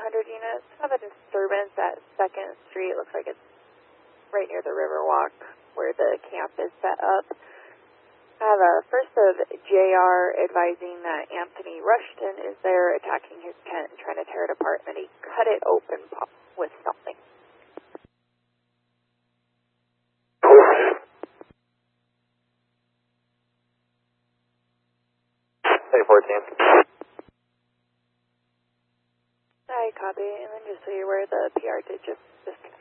100 units. Have a disturbance at 2nd Street. Looks like it's right near the Riverwalk where the camp is set up. I have a first of JR advising that Anthony Rushton is there attacking his tent and trying to tear it apart, and then he cut it open with something. Hey, 14. I copy, and then just so you're aware, the PR did just disconnect.